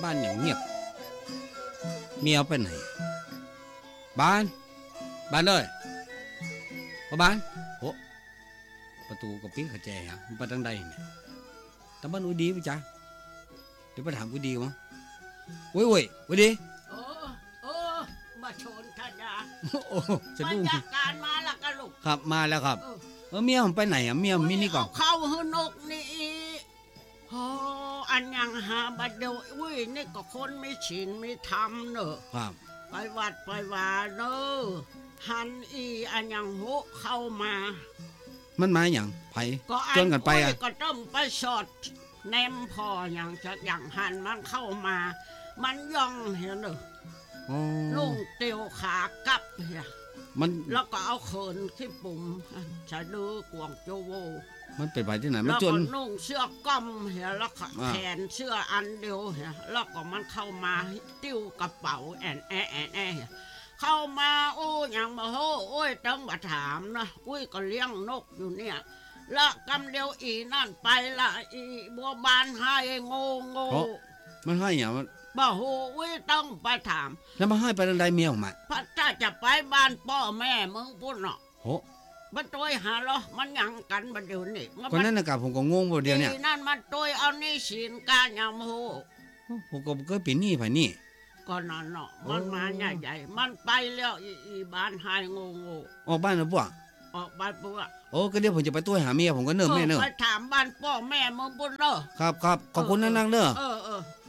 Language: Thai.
บ้านอย่างเงียบเมียไปไหนบ้านเลยบ้านโอ้ประตูกับปิ๊กขัดแจฮะมันไปทางใดเนี่ยแต่บ้านอุ้ยดีไหมจ๊ะเดี๋ยวไปถามอุ้ยดีมั้งอุ้ยอุ้ยดีโอ้มาชนท่านยาโอ้จะดูบรรยากาศมาแล้วกันลูกครับมาแล้วครับเมียผมไปไหนอ่ะเมียมินี่ก่อนเข้าหืนกนี่โอ้อันยังหาบัดเดียวอุ้ยนี่ก็คนไม่ฉินไม่ทำเนอะครับไปวัดไปวาเนอะหันอีอันยังโหเข้ามามันมาอย่างไผ่จนกันไปอ่ะก็ต้องไปสอดแนมพออย่างจะอย่างหันมันเข้ามามันย่องเห็นเนอะลุงเตียวขากลับเฮียมันแล้วก็เอาเขินขี้ปุ่มจะดูกวงโจโวมันเป็นไปที่ไหนมันจนนุ่งเสื้อก้อมเฮียแล้วก็แขนเสื้ออันเดียวเฮียแล้วก็มันเข้ามาติ้วกระเป๋าแอนเข้ามาโอ้ยังมาโหโอ้ยต้องมาถามนะอุ้ยก็เลี้ยงนกอยู่เนี่ยละกำเดียวอีนั่นไปละอีบัวบานให้โง่มันให้อย่างมันบ่โหอุ้ยต้องไปถามแล้วมาให้ไปทางใดเมียของมันพระเจ้าจะไปบ้านพ่อแม่มึงพูดเนาะโหมันตัวหาเหรอมันยังกันบัดเดี๋ยวนี้คนนั้นนะครับผมก็งงบ่เดียวเนี่ยนั่นมันตัวเอานี่ศีลการยังโหผมก็เคยเป็นนี่ไผนี่ก็นั่นเนาะมันมาใหญ่มันไปแล้วอีบ้านหายโง่ออกบ้านแล้วป่ะออกบ้านปุ๊ะโอ้ก็เดี๋ยวผมจะไปตัวหาเมียผมก็เนิ่มแม่เนิ่มไปถามบ้านพ่อแม่มึงปุ๊เด้อครับขอบคุณนั่งเด้อค